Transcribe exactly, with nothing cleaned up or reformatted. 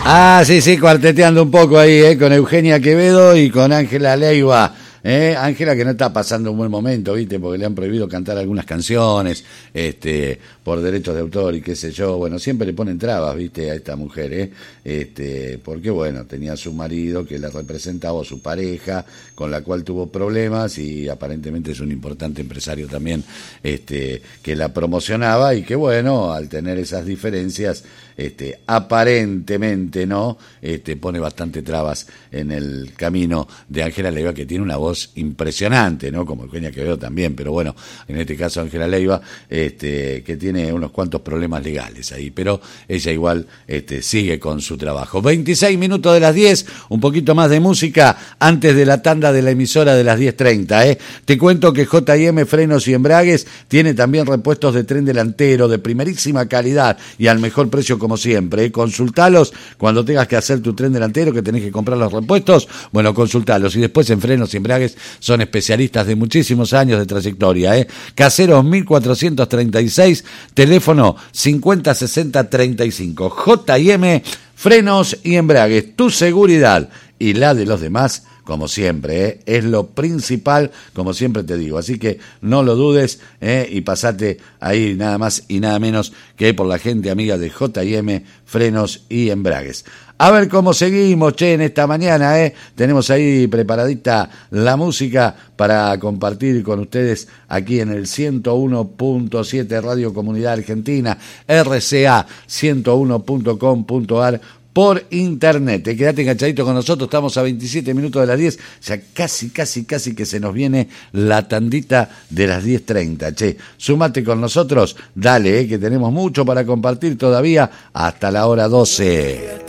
Ah, sí, sí, cuarteteando un poco ahí, ¿eh? Con Eugenia Quevedo y con Ángela Leiva. ¿Eh? Ángela que no está pasando un buen momento, ¿viste? Porque le han prohibido cantar algunas canciones, este, por derechos de autor y qué sé yo. Bueno, siempre le ponen trabas, ¿viste? A esta mujer, ¿eh? Este, porque bueno, tenía a su marido que la representaba, o su pareja, con la cual tuvo problemas y aparentemente es un importante empresario también, este, que la promocionaba y que bueno, al tener esas diferencias, este, aparentemente, ¿no? Este, pone bastante trabas en el camino de Ángela Leiva, que tiene una voz impresionante, ¿no? Como Eugenia Quevedo también, pero bueno, en este caso Ángela Leiva, este, que tiene unos cuantos problemas legales ahí, pero ella igual, este, sigue con su trabajo. veintiséis minutos de las diez, un poquito más de música antes de la tanda de la emisora de las diez treinta, ¿eh? Te cuento que J y M Frenos y Embragues tiene también repuestos de tren delantero de primerísima calidad y al mejor precio como siempre, ¿eh? Consultalos cuando tengas que hacer tu tren delantero, que tenés que comprar los repuestos, bueno, consultalos. Y después en Frenos y Embragues son especialistas de muchísimos años de trayectoria, ¿eh? Caseros mil cuatrocientos treinta y seis, teléfono cincuenta sesenta treinta y cinco. J y M Frenos y Embragues, tu seguridad y la de los demás, como siempre, ¿eh? Es lo principal, como siempre te digo. Así que no lo dudes, ¿eh? Y pasate ahí nada más y nada menos que por la gente amiga de J y M Frenos y Embragues. A ver cómo seguimos, che, en esta mañana, ¿eh? Tenemos ahí preparadita la música para compartir con ustedes aquí en el ciento uno punto siete Radio Comunidad Argentina, R C A ciento uno punto com punto ar, por internet. Te quedate enganchadito con nosotros, estamos a veintisiete minutos de las diez, ya casi, casi, casi que se nos viene la tandita de las diez treinta, che. Súmate con nosotros, dale, eh, que tenemos mucho para compartir todavía hasta la hora doce.